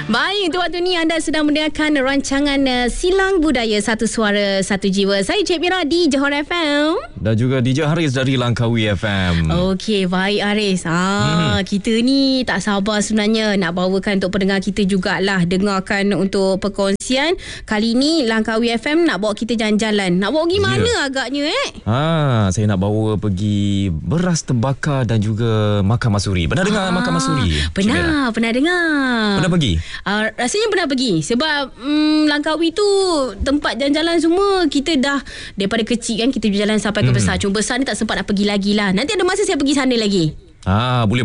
Baik, untuk waktu ni anda sedang mendengarkan rancangan Silang Budaya Satu Suara Satu Jiwa. Saya Cik Mira di Johor FM. Dan juga DJ Haris dari Langkawi FM. Okey, baik Haris. Kita ni tak sabar sebenarnya nak bawakan untuk pendengar kita jugalah dengarkan untuk perkongsian. Kali ni Langkawi FM nak bawa kita jalan-jalan. Nak bawa pergi mana agaknya Saya nak bawa pergi beras terbakar dan juga makan masuri. Pernah dengar makan masuri? Pernah dengar. Pernah pergi? Rasanya pernah pergi. Sebab Langkawi tu tempat jalan-jalan semua kita dah daripada kecil kan kita berjalan sampai ke besar. Cuma besar ni tak sempat nak pergi lagi lah. Nanti ada masa saya pergi sana lagi. Boleh.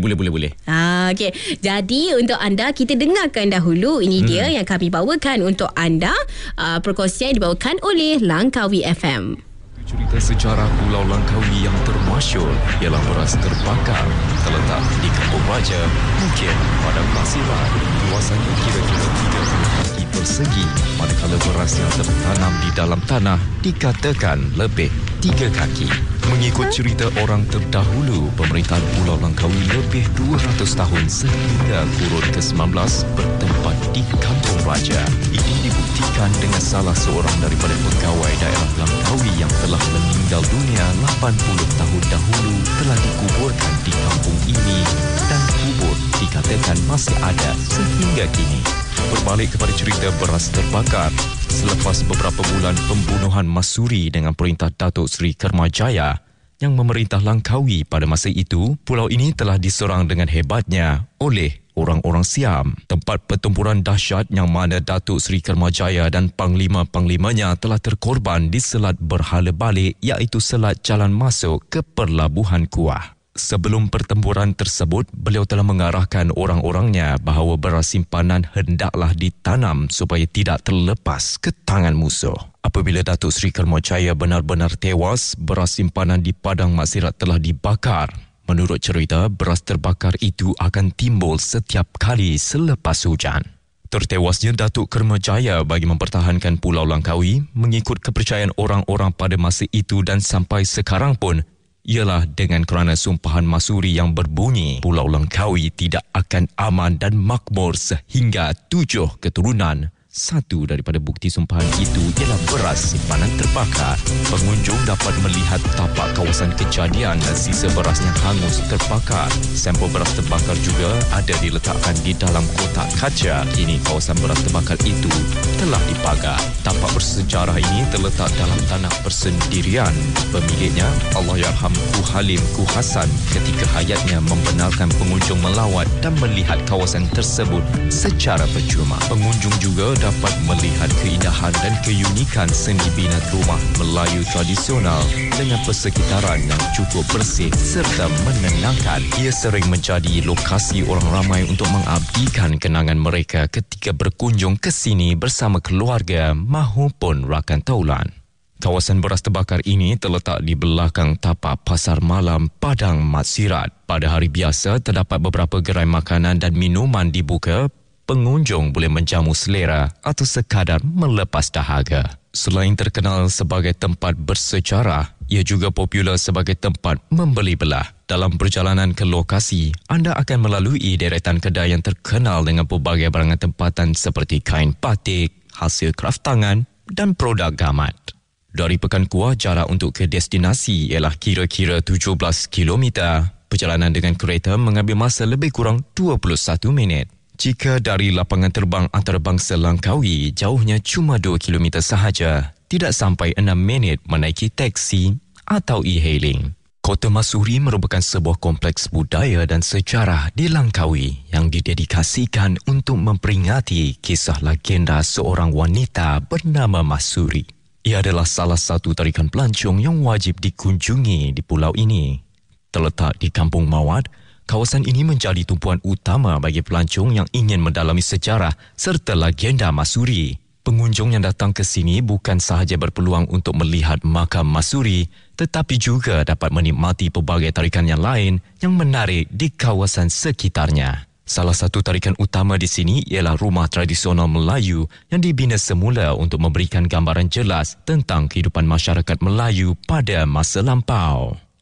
Okey. Jadi untuk anda kita dengarkan dahulu ini dia yang kami bawakan untuk anda. Perkongsian dibawakan oleh Langkawi FM. Cerita sejarah Pulau Langkawi yang termasyur ialah beras terbakar terletak di Kampung Raja, mungkin pada Masirat. Luasannya kira-kira 30 kaki persegi, manakala beras yang tertanam di dalam tanah dikatakan lebih 3 kaki. Mengikut cerita orang terdahulu, pemerintahan Pulau Langkawi lebih 200 tahun sehingga kurun ke-19 bertempat di Kampung Raja. Ini dibuktikan dengan salah seorang daripada pegawai daerah Langkawi yang telah meninggal dunia 80 tahun dahulu telah dikuburkan di kampung ini dan kubur dikatakan masih ada sehingga kini. Berbalik kepada cerita beras terbakar, selepas beberapa bulan pembunuhan Masuri dengan perintah Datuk Seri Kermajaya yang memerintah Langkawi pada masa itu, pulau ini telah diserang dengan hebatnya oleh orang-orang Siam. Tempat pertempuran dahsyat yang mana Datuk Seri Kermajaya dan panglima-panglimanya telah terkorban di Selat Berhala Balik, iaitu selat jalan masuk ke Pelabuhan Kuah. Sebelum pertempuran tersebut, beliau telah mengarahkan orang-orangnya bahawa beras simpanan hendaklah ditanam supaya tidak terlepas ke tangan musuh. Apabila Datuk Seri Kermajaya benar-benar tewas, beras simpanan di Padang Maksirat telah dibakar. Menurut cerita, beras terbakar itu akan timbul setiap kali selepas hujan. Tertewasnya Datuk Kermajaya bagi mempertahankan Pulau Langkawi mengikut kepercayaan orang-orang pada masa itu dan sampai sekarang pun ialah dengan kerana sumpahan Masuri yang berbunyi Pulau Langkawi tidak akan aman dan makmur sehingga 7 keturunan. Satu daripada bukti sumpahan itu ialah beras simpanan terbakar. Pengunjung dapat melihat tapak kawasan kejadian dan sisa beras yang hangus terbakar. Sampel beras terbakar juga ada diletakkan di dalam kotak kaca. Kini kawasan beras terbakar itu telah dipagar. Tapak bersejarah ini terletak dalam tanah persendirian. Pemiliknya, Allahyarham Ku Halim Ku Hasan, ketika hayatnya membenarkan pengunjung melawat dan melihat kawasan tersebut secara percuma. Pengunjung juga dapat melihat keindahan dan keunikan seni binat rumah Melayu tradisional dengan persekitaran yang cukup bersih serta menenangkan. Ia sering menjadi lokasi orang ramai untuk mengabdikan kenangan mereka ketika berkunjung ke sini bersama keluarga mahupun rakan taulan. Kawasan beras terbakar ini terletak di belakang tapak Pasar Malam Padang Matsirat. Pada hari biasa, terdapat beberapa gerai makanan dan minuman dibuka. Pengunjung boleh menjamu selera atau sekadar melepas dahaga. Selain terkenal sebagai tempat bersejarah, ia juga popular sebagai tempat membeli belah. Dalam perjalanan ke lokasi, anda akan melalui deretan kedai yang terkenal dengan pelbagai barangan tempatan seperti kain batik, hasil kraft tangan dan produk gamat. Dari Pekan Kuah, jarak untuk ke destinasi ialah kira-kira 17 km. Perjalanan dengan kereta mengambil masa lebih kurang 21 minit. Jika dari lapangan terbang antarabangsa Langkawi, jauhnya cuma 2 km sahaja, tidak sampai 6 minit menaiki teksi atau e-hailing. Kota Masuri merupakan sebuah kompleks budaya dan sejarah di Langkawi yang didedikasikan untuk memperingati kisah legenda seorang wanita bernama Masuri. Ia adalah salah satu tarikan pelancong yang wajib dikunjungi di pulau ini. Terletak di Kampung Mawat, kawasan ini menjadi tumpuan utama bagi pelancong yang ingin mendalami sejarah serta legenda Masuri. Pengunjung yang datang ke sini bukan sahaja berpeluang untuk melihat makam Masuri, tetapi juga dapat menikmati pelbagai tarikan yang lain yang menarik di kawasan sekitarnya. Salah satu tarikan utama di sini ialah rumah tradisional Melayu yang dibina semula untuk memberikan gambaran jelas tentang kehidupan masyarakat Melayu pada masa lampau.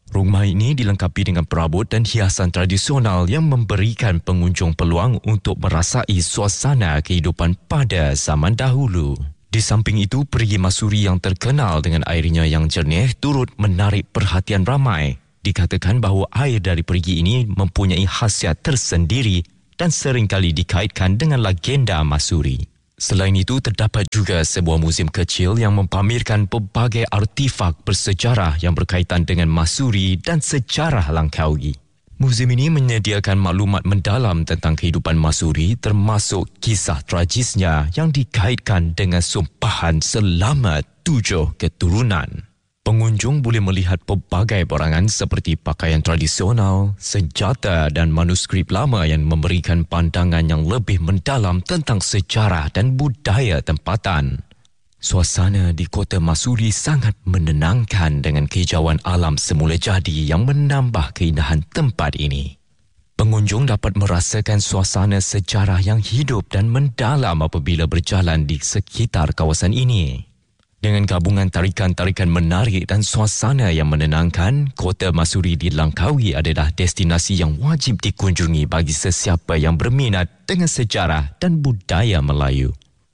Rumah ini dilengkapi dengan perabot dan hiasan tradisional yang memberikan pengunjung peluang untuk merasai suasana kehidupan pada zaman dahulu. Di samping itu, perigi Masuri yang terkenal dengan airnya yang jernih turut menarik perhatian ramai. Dikatakan bahawa air dari perigi ini mempunyai khasiat tersendiri dan seringkali dikaitkan dengan legenda Masuri. Selain itu, terdapat juga sebuah muzium kecil yang mempamerkan pelbagai artifak bersejarah yang berkaitan dengan Masuri dan sejarah Langkawi. Muzium ini menyediakan maklumat mendalam tentang kehidupan Masuri termasuk kisah tragisnya yang dikaitkan dengan sumpahan selama 7 keturunan. Pengunjung boleh melihat pelbagai barangan seperti pakaian tradisional, senjata dan manuskrip lama yang memberikan pandangan yang lebih mendalam tentang sejarah dan budaya tempatan. Suasana di Kota Masuri sangat menenangkan dengan kehijauan alam semula jadi yang menambah keindahan tempat ini. Pengunjung dapat merasakan suasana sejarah yang hidup dan mendalam apabila berjalan di sekitar kawasan ini. Dengan gabungan tarikan-tarikan menarik dan suasana yang menenangkan, Kota Masuri di Langkawi adalah destinasi yang wajib dikunjungi bagi sesiapa yang berminat dengan sejarah dan budaya Melayu.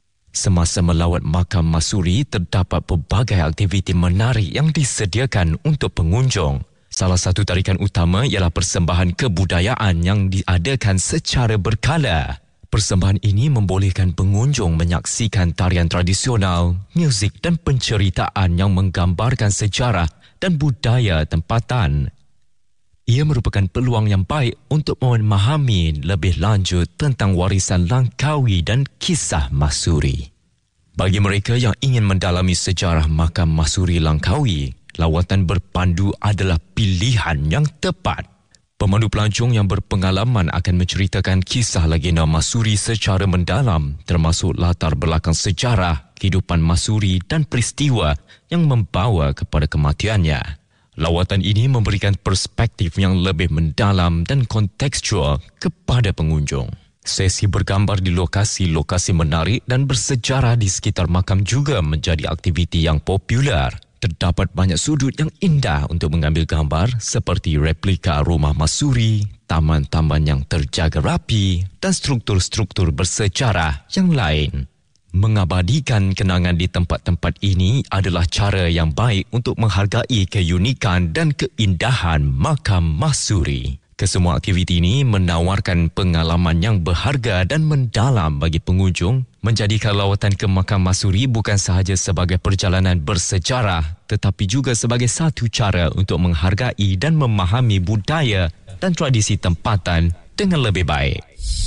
Semasa melawat makam Masuri, terdapat pelbagai aktiviti menarik yang disediakan untuk pengunjung. Salah satu tarikan utama ialah persembahan kebudayaan yang diadakan secara berkala. Persembahan ini membolehkan pengunjung menyaksikan tarian tradisional, muzik dan penceritaan yang menggambarkan sejarah dan budaya tempatan. Ia merupakan peluang yang baik untuk memahami lebih lanjut tentang warisan Langkawi dan kisah Masuri. Bagi mereka yang ingin mendalami sejarah makam Masuri Langkawi, lawatan berpandu adalah pilihan yang tepat. Pemandu pelancong yang berpengalaman akan menceritakan kisah legenda Masuri secara mendalam termasuk latar belakang sejarah, kehidupan Masuri dan peristiwa yang membawa kepada kematiannya. Lawatan ini memberikan perspektif yang lebih mendalam dan kontekstual kepada pengunjung. Sesi bergambar di lokasi-lokasi menarik dan bersejarah di sekitar makam juga menjadi aktiviti yang popular. Terdapat banyak sudut yang indah untuk mengambil gambar seperti replika rumah Masuri, taman-taman yang terjaga rapi dan struktur-struktur bersejarah yang lain. Mengabadikan kenangan di tempat-tempat ini adalah cara yang baik untuk menghargai keunikan dan keindahan makam Masuri. Kesemua aktiviti ini menawarkan pengalaman yang berharga dan mendalam bagi pengunjung, menjadikan lawatan ke makam Masuri bukan sahaja sebagai perjalanan bersejarah tetapi juga sebagai satu cara untuk menghargai dan memahami budaya dan tradisi tempatan dengan lebih baik.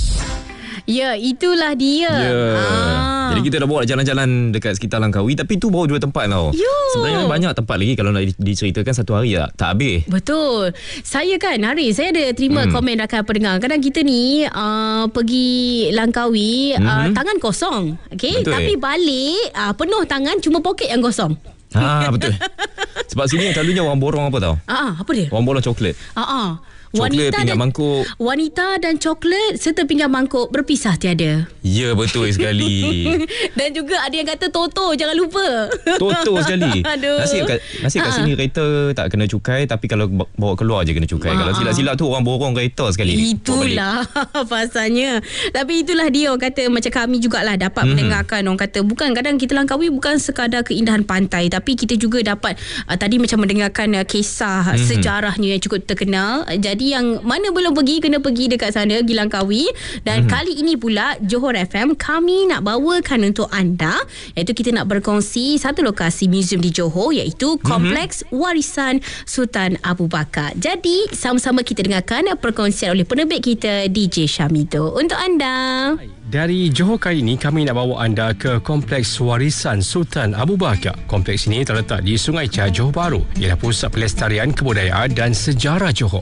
Ya, itulah dia. Jadi kita dah bawa jalan-jalan dekat sekitar Langkawi, tapi tu baru 2 tempat tau. Sebenarnya banyak tempat lagi kalau nak diceritakan satu hari tak habis. Betul. Saya kan Haris, saya ada terima komen rakan pendengar. Kadang kita ni pergi Langkawi tangan kosong, okay? Tapi balik penuh tangan, cuma poket yang kosong. Betul. Sebab sini selalunya orang borong apa tau? Apa dia? Orang borong coklat. Coklat, pinggan mangkuk. Wanita dan coklat serta pinggan mangkuk berpisah tiada. Ya, betul sekali. Dan juga ada yang kata Toto, jangan lupa. Toto sekali. Aduh. Nasib kat sini kereta tak kena cukai, tapi kalau bawa keluar je kena cukai. Kalau silap-silap tu orang borong kereta sekali. Itulah pasalnya. Tapi itulah dia, orang kata macam kami jugalah dapat mendengarkan. Orang kata bukan, kadang kita Langkawi bukan sekadar keindahan pantai, tapi kita juga dapat tadi macam mendengarkan kisah sejarahnya yang cukup terkenal. Jadi yang mana belum pergi, kena pergi dekat sana, di Langkawi. Dan kali ini pula Johor FM kami nak bawakan untuk anda, iaitu kita nak berkongsi satu lokasi muzium di Johor, iaitu Kompleks Warisan Sultan Abu Bakar. Jadi sama-sama kita dengarkan perkongsian oleh penerbit kita DJ Syamido untuk anda. Dari Johor kali ini kami nak bawa anda ke Kompleks Warisan Sultan Abu Bakar. Kompleks ini terletak di Sungai Chai, Johor Bahru. Ialah pusat pelestarian kebudayaan dan sejarah Johor. Kompleks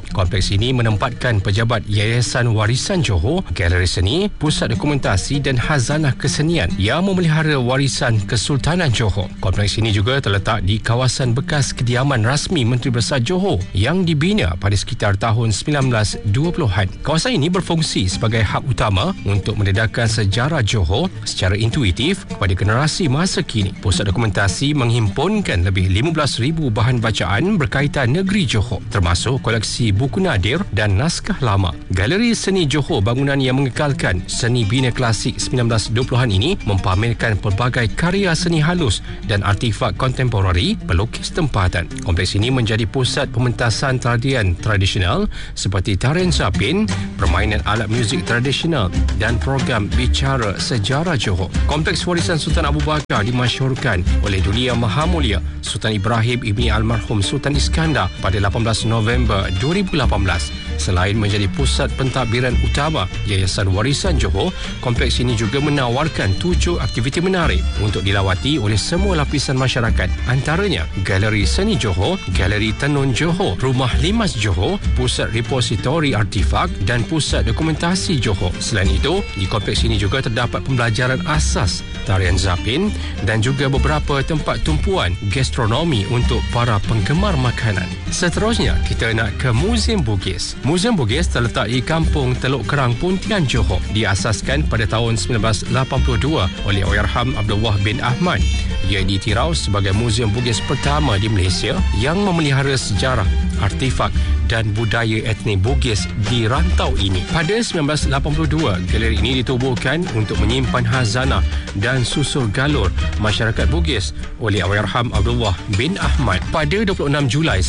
Kompleks ini menempatkan pejabat Yayasan Warisan Johor, galeri seni, pusat dokumentasi dan khazanah kesenian yang memelihara warisan Kesultanan Johor. Kompleks ini juga terletak di kawasan bekas kediaman rasmi Menteri Besar Johor yang dibina pada sekitar tahun 1920-an. Kawasan ini berfungsi sebagai hub utama untuk mendedahkan sejarah Johor secara intuitif kepada generasi masa kini. Pusat dokumentasi menghimpunkan lebih 15,000 bahan bacaan berkaitan negeri Johor, termasuk koleksi buku nadir dan naskah lama. Galeri Seni Johor, bangunan yang mengekalkan seni bina klasik 1920-an ini, mempamerkan pelbagai karya seni halus dan artifak kontemporari pelukis tempatan. Kompleks ini menjadi pusat pementasan tarian tradisional seperti tarian sapin, permainan alat muzik tradisional dan program bicara sejarah Johor. Kompleks Warisan Sultan Abu Bakar dimasyhurkan oleh Dulia Maha Mulia Sultan Ibrahim Ibni Almarhum Sultan Iskandar pada 18 November 2018. Selain menjadi pusat pentadbiran utama Yayasan Warisan Johor, kompleks ini juga menawarkan 7 aktiviti menarik untuk dilawati oleh semua lapisan masyarakat. Antaranya Galeri Seni Johor, Galeri Tenun Johor, Rumah Limas Johor, Pusat Repositori Artifak dan Pusat Dokumentasi Johor. Selain itu, di kompleks ini juga terdapat pembelajaran asas tarian zapin dan juga beberapa tempat tumpuan gastronomi untuk para penggemar makanan. Seterusnya, kita nak ke Muzium Bugis. Muzium Bugis terletak di Kampung Teluk Kerang, Pontian, Johor. Diasaskan pada tahun 1982 oleh Oyarham Abdullah bin Ahmad. Ia ditirau sebagai Muzium Bugis pertama di Malaysia yang memelihara sejarah, artifak dan budaya etnik Bugis di rantau ini. Pada 1982, galeri ini ditubuhkan untuk menyimpan khazanah dan susur galur masyarakat Bugis oleh Oyarham Abdullah bin Ahmad. Pada 26 Julai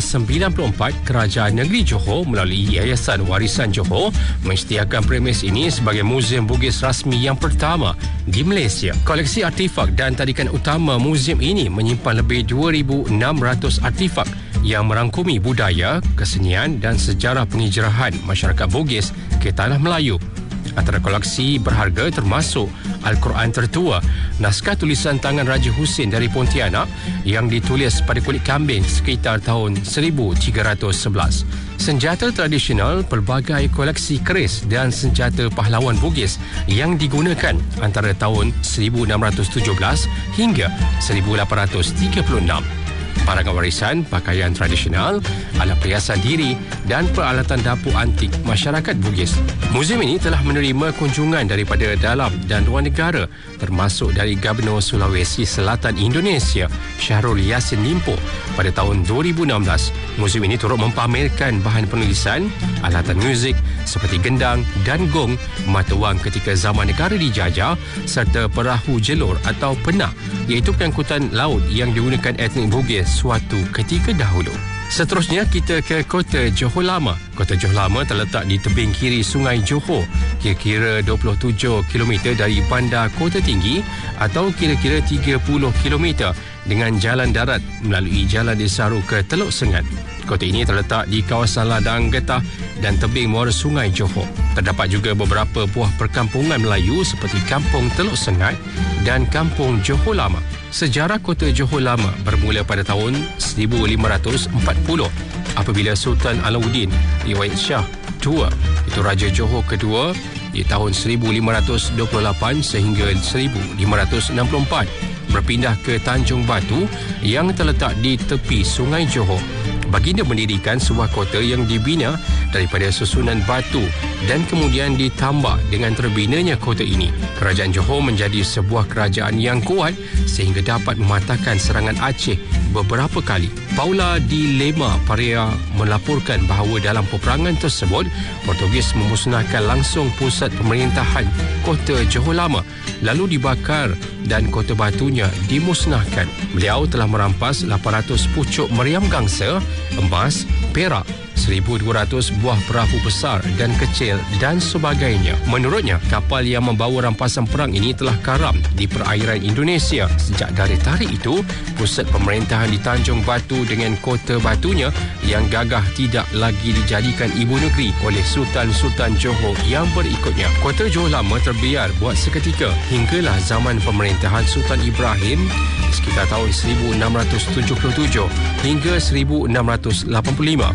1994, Kerajaan Negeri Johor melalui Yayasan Warisan Johor mengisytiharkan premis ini sebagai Muzium Bugis rasmi yang pertama di Malaysia. Koleksi artifak dan tadikan utama muzium ini menyimpan lebih 2,600 artifak yang merangkumi budaya, kesenian dan sejarah penghijrahan masyarakat Bugis ke Tanah Melayu. Antara koleksi berharga termasuk Al-Quran tertua, naskah tulisan tangan Raja Husin dari Pontianak yang ditulis pada kulit kambing sekitar tahun 1311. Senjata tradisional, pelbagai koleksi keris dan senjata pahlawan Bugis yang digunakan antara tahun 1617 hingga 1836. Barangan warisan, pakaian tradisional, alat perhiasan diri dan peralatan dapur antik masyarakat Bugis. Muzium ini telah menerima kunjungan daripada dalam dan luar negara, termasuk dari Gubernur Sulawesi Selatan Indonesia, Syahrul Yassin Limpo pada tahun 2016. Muzium ini turut mempamerkan bahan penulisan, alatan muzik seperti gendang dan gong, mata wang ketika zaman negara dijajah serta perahu jelur atau penak, iaitu pengangkutan laut yang digunakan etnik Bugis suatu ketika dahulu. Seterusnya, kita ke Kota Johor Lama. Kota Johor Lama terletak di tebing kiri Sungai Johor, kira-kira 27 km dari Bandar Kota Tinggi atau kira-kira 30 km dengan jalan darat melalui Jalan Desaru ke Teluk Sengat. Kota ini terletak di kawasan ladang getah dan tebing muara Sungai Johor. Terdapat juga beberapa buah perkampungan Melayu seperti Kampung Teluk Sengat dan Kampung Johor Lama. Sejarah Kota Johor Lama bermula pada tahun 1540 apabila Sultan Alauddin Riwayat Shah II, itu Raja Johor kedua, di tahun 1528 sehingga 1564 berpindah ke Tanjung Batu yang terletak di tepi Sungai Johor. Baginda mendirikan sebuah kota yang dibina daripada susunan batu dan kemudian ditambah dengan terbinanya kota ini. Kerajaan Johor menjadi sebuah kerajaan yang kuat sehingga dapat mematahkan serangan Aceh beberapa kali. Paula di Lema Parea melaporkan bahawa dalam peperangan tersebut, Portugis memusnahkan langsung pusat pemerintahan Kota Johor Lama lalu dibakar dan kota batunya dimusnahkan. Beliau telah merampas 800 pucuk meriam gangsa, emas, perak, 1,200 buah perahu besar dan kecil dan sebagainya. Menurutnya, kapal yang membawa rampasan perang ini telah karam di perairan Indonesia. Sejak dari tarikh itu, pusat pemerintahan di Tanjung Batu dengan kota batunya yang gagah tidak lagi dijadikan ibu negeri oleh Sultan-Sultan Johor yang berikutnya. Kota Johor Lama terbiar buat seketika hinggalah zaman pemerintahan Sultan Ibrahim sekitar tahun 1677 hingga 1685.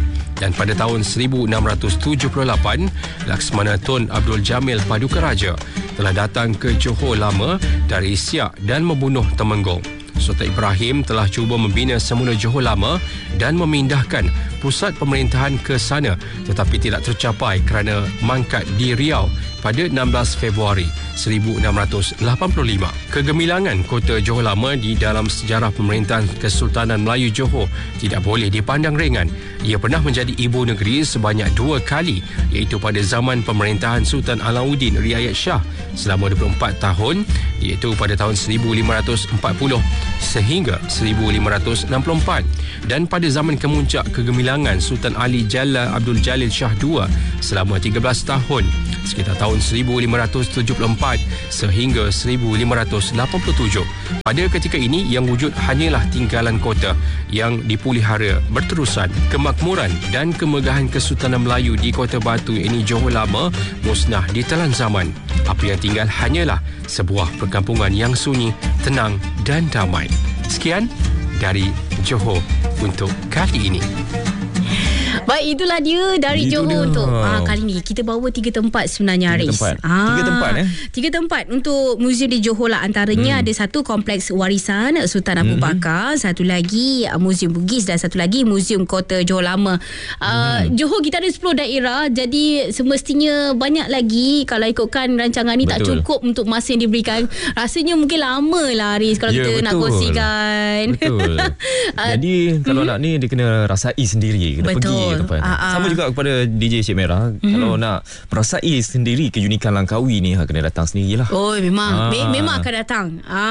Dan pada tahun 1678, Laksmana Tun Abdul Jamil Paduka Raja telah datang ke Johor Lama dari Siak dan membunuh Temenggung. Sultan Ibrahim telah cuba membina semula Johor Lama dan memindahkan pusat pemerintahan ke sana, tetapi tidak tercapai kerana mangkat di Riau pada 16 Februari 1685. Kegemilangan kota Johor Lama di dalam sejarah pemerintahan Kesultanan Melayu Johor tidak boleh dipandang ringan. Ia pernah menjadi ibu negeri sebanyak 2 kali, iaitu pada zaman pemerintahan Sultan Alauddin Riayat Shah selama 24 tahun, iaitu pada tahun 1540 sehingga 1564, dan pada zaman kemuncak kegemilangan Sultan Ali Jalal Abdul Jalil Shah II selama 13 tahun, sekitar tahun 1574 sehingga 1587. Pada ketika ini yang wujud hanyalah tinggalan kota yang dipelihara berterusan. Kemakmuran dan kemegahan Kesultanan Melayu di Kota Batu ini Johor Lama musnah di telan zaman. Apa yang tinggal hanyalah sebuah perkampungan yang sunyi, tenang dan damai. Sekian dari Johor untuk kali ini. Baik, itulah dia dari Johor untuk kali ni. Kita bawa 3 tempat sebenarnya, Haris. 3 tempat 3 tempat untuk muzium di Johor lah. Antaranya ada satu kompleks warisan Sultan Abu Bakar, satu lagi Muzium Bugis dan satu lagi Muzium Kota Johor Lama. Johor kita ada 10 daerah, jadi semestinya banyak lagi. Kalau ikutkan rancangan ni tak cukup untuk masa yang diberikan. Rasanya mungkin lama lah, Haris, kalau kita nak kongsikan. Betul. Jadi kalau nak ni dia kena rasai sendiri, kena pergi tempat. Sama juga kepada DJ Syed Merah. Kalau nak merasai sendiri keunikan Langkawi ni, kena datang sendirilah. Oh, memang memang akan datang.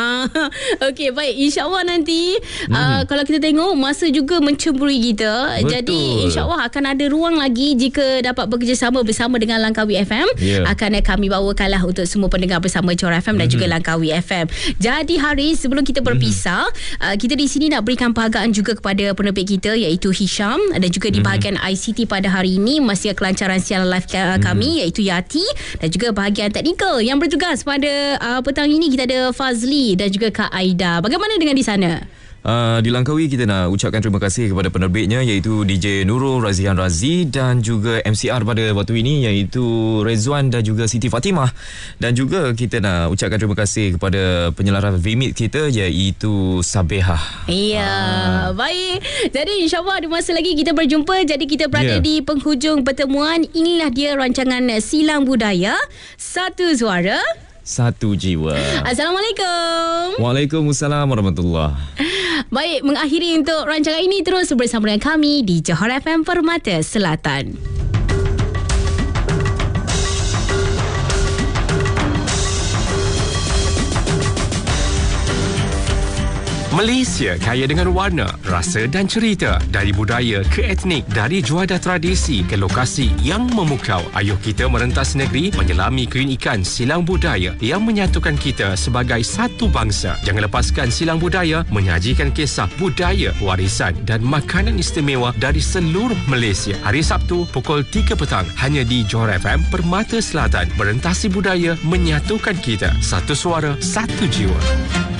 Okey, baik, insya-Allah nanti kalau kita tengok masa juga mencemburui kita. Betul. Jadi insya-Allah akan ada ruang lagi jika dapat bekerjasama bersama dengan Langkawi FM. Akan kami bawakanlah untuk semua pendengar bersama Johor FM dan juga Langkawi FM. Jadi Haris, sebelum kita berpisah, kita di sini nak berikan penghargaan juga kepada penerbit kita, iaitu Hisham, dan juga di bahagian ICT pada hari ini masih kelancaran siaran live kami, iaitu Yati, dan juga bahagian teknikal yang bertugas pada petang ini kita ada Fazli dan juga Kak Aida. Bagaimana dengan di sana? Di Langkawi kita nak ucapkan terima kasih kepada penerbitnya, iaitu DJ Nurul Razihan Razi, dan juga MCR pada waktu ini iaitu Rezwan dan juga Siti Fatimah. Dan juga kita nak ucapkan terima kasih kepada penyelaras Vimit kita, iaitu Sabehah. Baik. Jadi insya-Allah ada masa lagi kita berjumpa. Jadi kita berada di penghujung pertemuan. Inilah dia rancangan Silang Budaya, satu suara, satu jiwa. Assalamualaikum. Waalaikumsalam warahmatullahi. Baik, mengakhiri untuk rancangan ini, terus bersama dengan kami di Johor FM Permata Selatan. Malaysia kaya dengan warna, rasa dan cerita. Dari budaya ke etnik, dari juadah tradisi ke lokasi yang memukau. Ayuh kita merentas negeri menyelami keunikan silang budaya yang menyatukan kita sebagai satu bangsa. Jangan lepaskan silang budaya menyajikan kisah budaya, warisan dan makanan istimewa dari seluruh Malaysia. Hari Sabtu pukul 3 petang hanya di Johor FM Permata Selatan. Merentasi budaya menyatukan kita. Satu suara, satu jiwa.